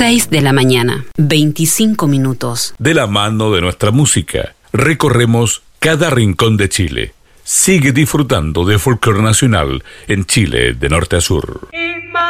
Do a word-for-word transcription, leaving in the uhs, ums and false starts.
seis de la mañana, veinticinco minutos. De la mano de nuestra música, recorremos cada rincón de Chile. Sigue disfrutando de folclore nacional en Chile de norte a sur.